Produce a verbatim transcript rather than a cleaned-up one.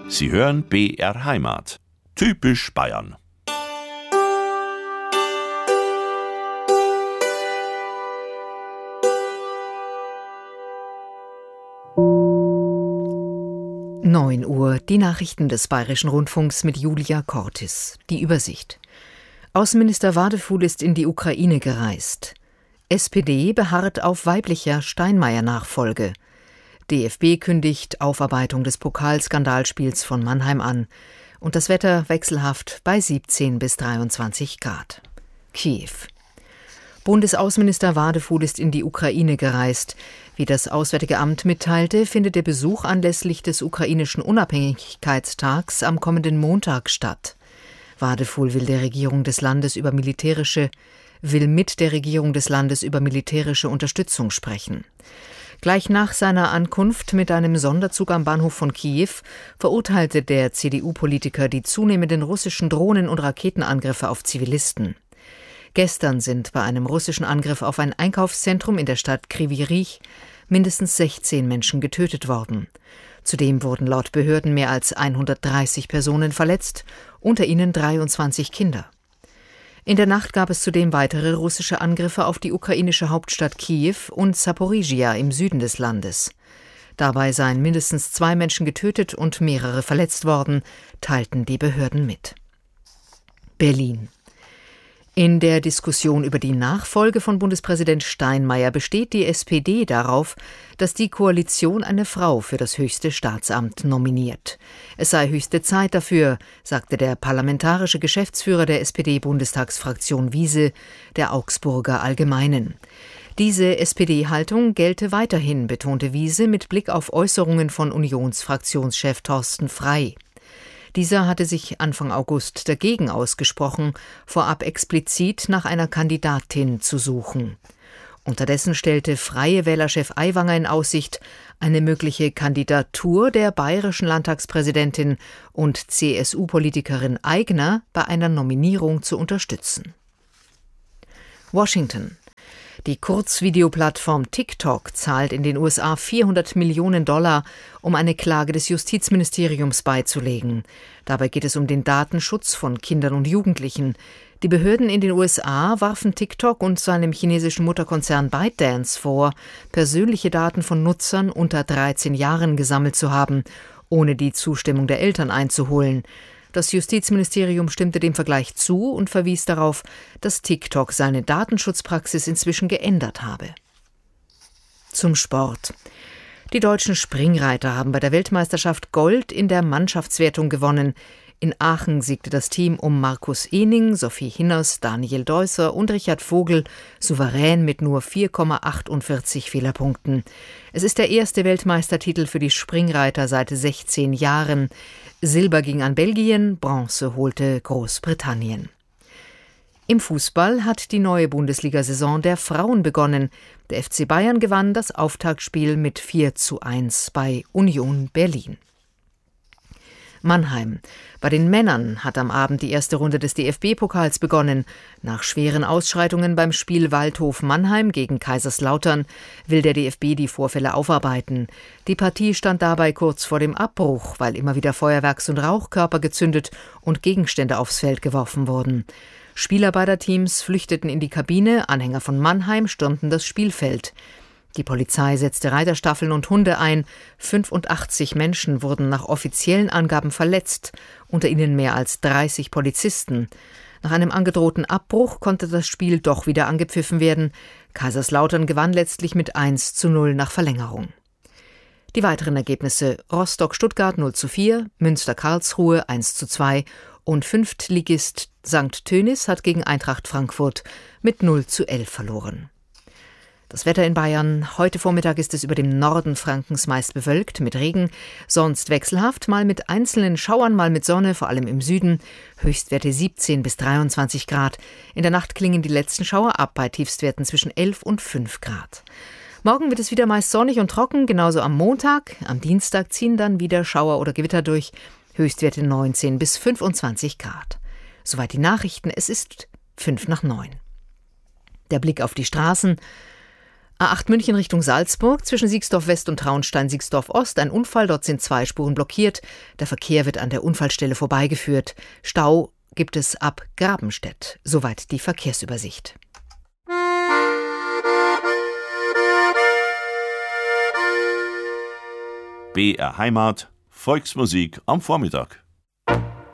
Sie hören B R Heimat. Typisch Bayern. neun Uhr, die Nachrichten des Bayerischen Rundfunks mit Julia Cortis. Die Übersicht. Außenminister Wadefuhl ist in die Ukraine gereist. S P D beharrt auf weiblicher Steinmeier-Nachfolge. D F B kündigt Aufarbeitung des Pokalskandalspiels von Mannheim an. Und das Wetter wechselhaft bei siebzehn bis dreiundzwanzig Grad. Kiew. Bundesaußenminister Wadefuhl ist in die Ukraine gereist. Wie das Auswärtige Amt mitteilte, findet der Besuch anlässlich des ukrainischen Unabhängigkeitstags am kommenden Montag statt. Wadefuhl will der Regierung des Landes über militärische, will mit der Regierung des Landes über militärische Unterstützung sprechen. Gleich nach seiner Ankunft mit einem Sonderzug am Bahnhof von Kiew verurteilte der C D U-Politiker die zunehmenden russischen Drohnen- und Raketenangriffe auf Zivilisten. Gestern sind bei einem russischen Angriff auf ein Einkaufszentrum in der Stadt Kryvyi Rih mindestens sechzehn Menschen getötet worden. Zudem wurden laut Behörden mehr als hundertdreißig Personen verletzt, unter ihnen dreiundzwanzig Kinder. In der Nacht gab es zudem weitere russische Angriffe auf die ukrainische Hauptstadt Kiew und Saporizhia im Süden des Landes. Dabei seien mindestens zwei Menschen getötet und mehrere verletzt worden, teilten die Behörden mit. Berlin. In der Diskussion über die Nachfolge von Bundespräsident Steinmeier besteht die S P D darauf, dass die Koalition eine Frau für das höchste Staatsamt nominiert. Es sei höchste Zeit dafür, sagte der parlamentarische Geschäftsführer der S P D-Bundestagsfraktion Wiese der Augsburger Allgemeinen. Diese S P D-Haltung gelte weiterhin, betonte Wiese mit Blick auf Äußerungen von Unionsfraktionschef Thorsten Frey. Dieser hatte sich Anfang August dagegen ausgesprochen, vorab explizit nach einer Kandidatin zu suchen. Unterdessen stellte Freie Wählerchef Aiwanger in Aussicht, eine mögliche Kandidatur der bayerischen Landtagspräsidentin und C S U-Politikerin Aigner bei einer Nominierung zu unterstützen. Washington. Die Kurzvideoplattform TikTok zahlt in den U S A vierhundert Millionen Dollar, um eine Klage des Justizministeriums beizulegen. Dabei geht es um den Datenschutz von Kindern und Jugendlichen. Die Behörden in den U S A warfen TikTok und seinem chinesischen Mutterkonzern ByteDance vor, persönliche Daten von Nutzern unter dreizehn Jahren gesammelt zu haben, ohne die Zustimmung der Eltern einzuholen. Das Justizministerium stimmte dem Vergleich zu und verwies darauf, dass TikTok seine Datenschutzpraxis inzwischen geändert habe. Zum Sport. Die deutschen Springreiter haben bei der Weltmeisterschaft Gold in der Mannschaftswertung gewonnen. In Aachen siegte das Team um Markus Ehning, Sophie Hinners, Daniel Deusser und Richard Vogel souverän mit nur vier Komma achtundvierzig Fehlerpunkten. Es ist der erste Weltmeistertitel für die Springreiter seit sechzehn Jahren. Silber ging an Belgien, Bronze holte Großbritannien. Im Fußball hat die neue Bundesliga-Saison der Frauen begonnen. Der F C Bayern gewann das Auftaktspiel mit vier zu eins bei Union Berlin. Mannheim. Bei den Männern hat am Abend die erste Runde des D F B-Pokals begonnen. Nach schweren Ausschreitungen beim Spiel Waldhof Mannheim gegen Kaiserslautern will der D F B die Vorfälle aufarbeiten. Die Partie stand dabei kurz vor dem Abbruch, weil immer wieder Feuerwerks- und Rauchkörper gezündet und Gegenstände aufs Feld geworfen wurden. Spieler beider Teams flüchteten in die Kabine, Anhänger von Mannheim stürmten das Spielfeld. Die Polizei setzte Reiterstaffeln und Hunde ein. fünfundachtzig Menschen wurden nach offiziellen Angaben verletzt, unter ihnen mehr als dreißig Polizisten. Nach einem angedrohten Abbruch konnte das Spiel doch wieder angepfiffen werden. Kaiserslautern gewann letztlich mit eins zu null nach Verlängerung. Die weiteren Ergebnisse: Rostock-Stuttgart null zu vier, Münster-Karlsruhe eins zu zwei und Fünftligist Sankt Tönis hat gegen Eintracht Frankfurt mit null zu elf verloren. Das Wetter in Bayern. Heute Vormittag ist es über dem Norden Frankens meist bewölkt mit Regen, sonst wechselhaft, mal mit einzelnen Schauern, mal mit Sonne, vor allem im Süden. Höchstwerte siebzehn bis dreiundzwanzig Grad. In der Nacht klingen die letzten Schauer ab bei Tiefstwerten zwischen elf und fünf Grad. Morgen wird es wieder meist sonnig und trocken, genauso am Montag. Am Dienstag ziehen dann wieder Schauer oder Gewitter durch. Höchstwerte neunzehn bis fünfundzwanzig Grad. Soweit die Nachrichten. Es ist fünf nach neun. Der Blick auf die Straßen. A acht München Richtung Salzburg, zwischen Siegsdorf West und Traunstein-Siegsdorf Ost. Ein Unfall, dort sind zwei Spuren blockiert. Der Verkehr wird an der Unfallstelle vorbeigeführt. Stau gibt es ab Grabenstedt. Soweit die Verkehrsübersicht. B R Heimat, Volksmusik am Vormittag.